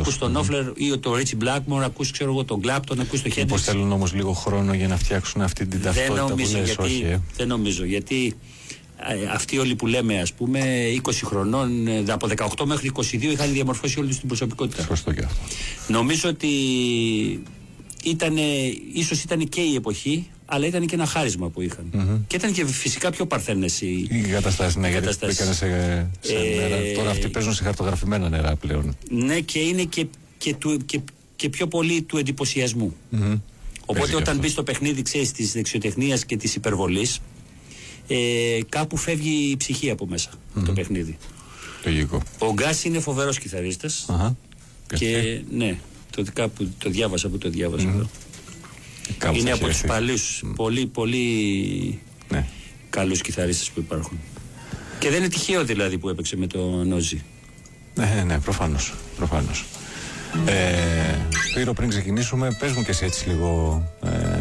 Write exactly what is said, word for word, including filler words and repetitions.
ακούς τον Νόφλερ ή το Ρίτσι Μπλάκμορ, ακούς ξέρω εγώ τον Κλάπτον, ακούς τον Χέντριξ. Μήπως θέλουν όμως λίγο χρόνο για να φτιάξουν αυτή την ταυτότητα που λες? Γιατί, όχι, ε. δεν νομίζω, γιατί αυτοί όλοι που λέμε, ας πούμε, είκοσι χρονών, από δεκαοκτώ μέχρι είκοσι δύο είχαν διαμορφώσει όλη την προσωπικότητα. Σωστό και αυτό. Νομίζω ότι ήτανε, ίσως ήταν και η εποχή, αλλά ήταν και ένα χάρισμα που είχαν. Mm-hmm. Και ήταν και φυσικά πιο παρθένες οι, οι καταστάσεις. Ναι, γιατί πήγανε σε, σε ε, νερά. Τώρα αυτοί παίζουν σε χαρτογραφημένα νερά πλέον. Ναι, και είναι και, και, του, και, και πιο πολύ του εντυπωσιασμού. Mm-hmm. Οπότε Παίζει όταν μπει στο παιχνίδι, ξέρεις, της δεξιοτεχνίας και της υπερβολής, ε, κάπου φεύγει η ψυχή από μέσα mm-hmm. το παιχνίδι. Λογικό. Ο Γκάς είναι φοβερός κιθαρίστας. Uh-huh. Και ναι, το, κάπου το διάβασα που το διάβασα mm-hmm. εδώ. Κάπου είναι από τους παλιούς, mm. πολύ πολύ ναι. καλούς κιθαρίστες που υπάρχουν. Και δεν είναι τυχαίο δηλαδή που έπαιξε με τον Νόζι. Ναι, ναι, προφανώς, προφανώς. Mm. Ε, Σπύρο, πριν ξεκινήσουμε, πες μου και εσύ έτσι λίγο... Ε,